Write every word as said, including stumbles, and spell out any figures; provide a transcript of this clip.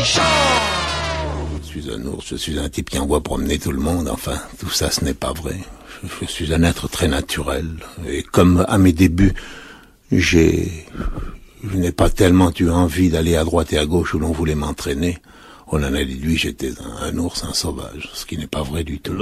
Je suis un ours, je suis un type qui envoie promener tout le monde, enfin, tout ça ce n'est pas vrai. Je, je suis un être très naturel, et comme à mes débuts, j'ai... je n'ai pas tellement eu envie d'aller à droite et à gauche où l'on voulait m'entraîner, on en a déduit que j'étais un, un ours, un sauvage, ce qui n'est pas vrai du tout.